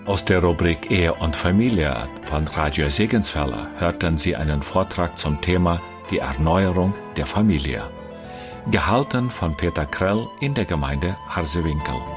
Aus der Rubrik Ehe und Familie von Radio Segenswelle hörten Sie einen Vortrag zum Thema Die Erneuerung der Familie, gehalten von Peter Krell in der Gemeinde Harsewinkel.